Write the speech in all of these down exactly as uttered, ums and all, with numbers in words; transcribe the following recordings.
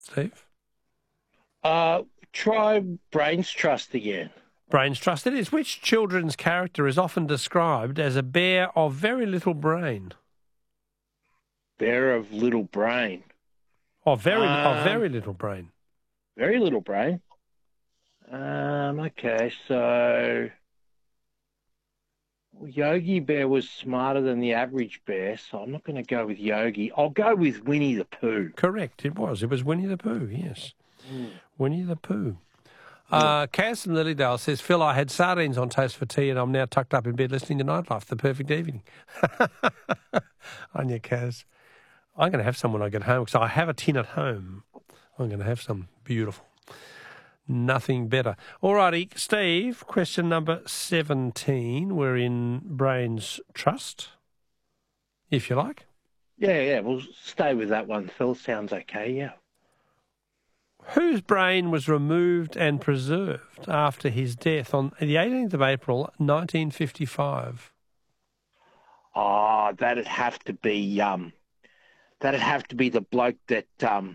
Steve? Uh, try Brains Trust again. Brains Trust it is. Which children's character is often described as a bear of very little brain? Bear of little brain. Of very, Um, of very little brain. Very little brain. Um, okay, so Yogi Bear was smarter than the average bear, so I'm not going to go with Yogi. I'll go with Winnie the Pooh. Correct, it was. It was Winnie the Pooh, yes. Mm. Winnie the Pooh. Uh, Cass from Lilydale says, Phil, I had sardines on toast for tea and I'm now tucked up in bed listening to Nightlife, the perfect evening. On you, Cass. I'm going to have some when I get home because I have a tin at home. I'm going to have some. Beautiful. Nothing better. All righty, Steve, question number seventeen. We're in Brains Trust, if you like. Yeah, yeah, we'll stay with that one, Phil. Sounds okay, yeah. Whose brain was removed and preserved after his death on the eighteenth of April, nineteen fifty-five? Oh, that'd have to be um, that'd have to be the bloke that um,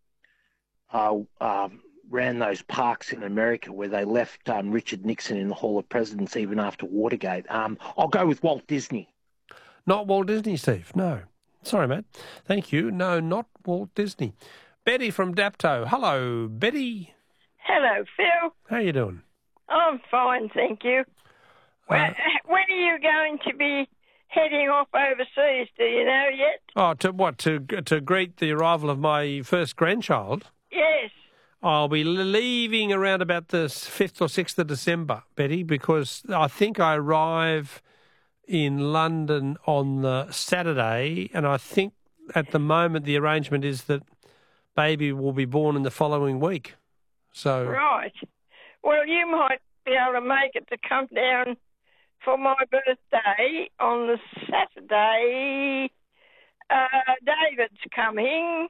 uh, um, ran those parks in America where they left um, Richard Nixon in the Hall of Presidents even after Watergate. Um, I'll go with Walt Disney. Not Walt Disney, Steve. No. Sorry, mate. Thank you. No, not Walt Disney. Betty from Dapto. Hello, Betty. Hello, Phil. How you doing? I'm fine, thank you. When, Uh, when are you going to be heading off overseas? Do you know yet? Oh, to what? To to greet the arrival of my first grandchild? Yes. I'll be leaving around about the fifth or sixth of December, Betty, because I think I arrive in London on the Saturday, and I think at the moment the arrangement is that baby will be born in the following week. So Right. Well, you might be able to make it to come down for my birthday on the Saturday. Uh, David's coming,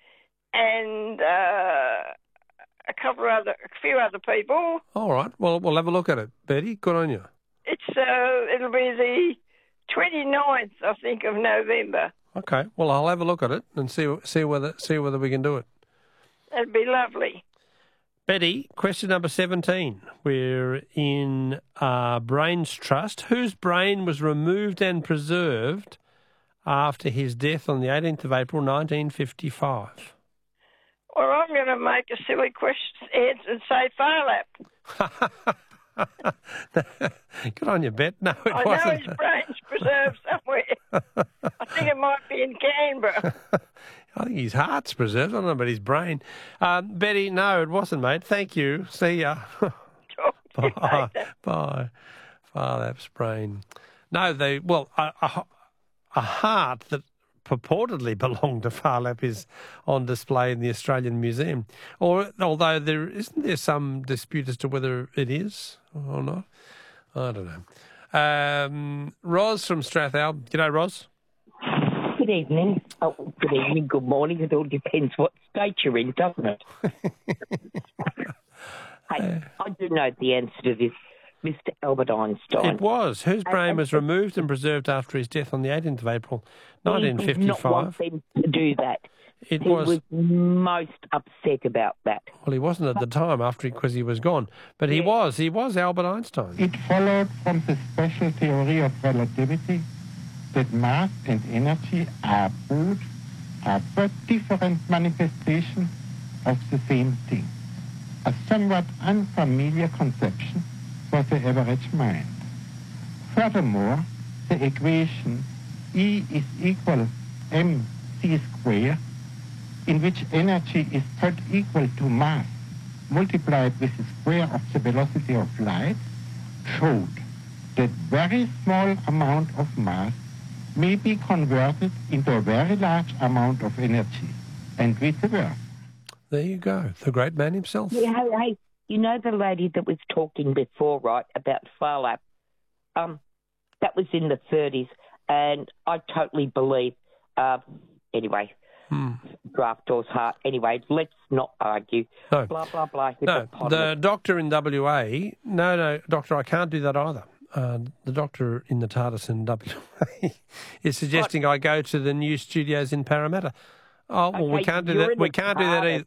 and uh, a couple of other, a few other people. all right, well, we'll have a look at it, Betty. Good on you. It's uh, it'll be the twenty-ninth, I think, of November. Okay, well, I'll have a look at it and see see whether see whether we can do it. That'd be lovely. Betty, question number seventeen. We're in uh, Brains Trust. Whose brain was removed and preserved after his death on the eighteenth of April, nineteen fifty-five? Well, I'm going to make a silly question answer and say Phar Lap. Good on you, Bet. No, it I wasn't. know his brain's preserved somewhere. I think it might be in Canberra. I think his heart's preserved. I don't know about his brain. Um, Betty, no, it wasn't, mate. Thank you. See ya. Bye. Bye. Phar Lap's brain. No, they, well, a, a, a heart that purportedly belonged to Phar Lap is on display in the Australian Museum. Or, although there isn't there some dispute as to whether it is or not? I don't know. Um, Ros from Strathal. G'day, Ros. Good evening. Oh, good evening, good morning. It all depends what state you're in, doesn't it? Hey, I do know the answer to this, Mister Albert Einstein. It was. Whose brain was removed and preserved after his death on the eighteenth of April, nineteen fifty-five? He did not want them to do that. It he was, was most upset about that. Well, he wasn't at the time after because he was gone, but he Yeah. was. He was Albert Einstein. It followed from the special theory of relativity that mass and energy are both are but different manifestations of the same thing. A somewhat unfamiliar conception for the average mind. Furthermore, the equation E is equal mc squared, in which energy is put equal to mass multiplied with the square of the velocity of light, showed that very small amount of mass may be converted into a very large amount of energy, and vice versa. There you go. The great man himself. Yeah, hey, hey, you know the lady that was talking before, right, about Phar Lap? Um, that was in the thirties, and I totally believe, uh, anyway, Hmm. draft door's heart. Anyway, let's not argue. No. Blah, blah, blah. No, the doctor in W A, no, no, doctor, I can't do that either. Uh, the doctor in the TARDIS in W A is suggesting I go to the new studios in Parramatta. Oh, well, we Okay, can't do you're that. in We the can't do that TARDIS. either.